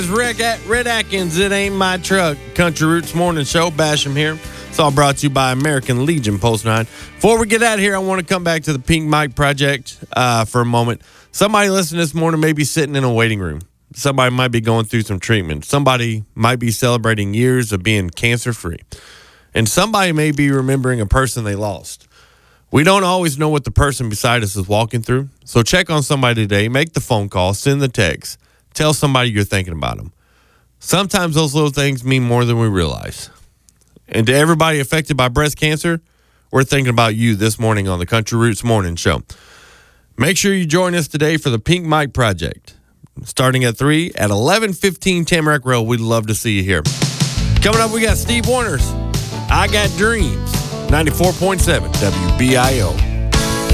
Red Atkins, It Ain't My Truck. Country Roots Morning Show, Basham here. It's all brought to you by American Legion Post 9. Before we get out of here, I want to come back to the Pink Mike Project for a moment. Somebody listening this morning may be sitting in a waiting room. Somebody might be going through some treatment. Somebody might be celebrating years of being cancer-free. And somebody may be remembering a person they lost. We don't always know what the person beside us is walking through. So check on somebody today. Make the phone call. Send the text. Tell somebody you're thinking about them. Sometimes those little things mean more than we realize. And to everybody affected by breast cancer, we're thinking about you this morning on the Country Roots Morning Show. Make sure you join us today for the Pink Mike Project. Starting at 3 at 11:15 Tamarack Road. We'd love to see you here. Coming up, we got Steve Warner's I Got Dreams, 94.7 WBIO.